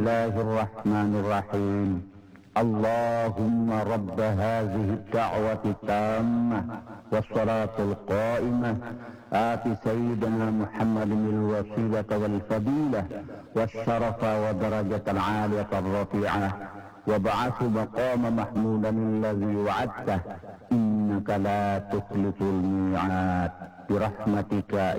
الله الرحمن الرحيم. اللهم رب هذه الدعوة التامة والصلاة القائمة آت سيدنا محمد الوسيلة والفضيلة والشرف ودرجة العالية الرفيعة وابعث مقام محمودا الذي وعدته إنك لا تخلف الميعاد برحمتك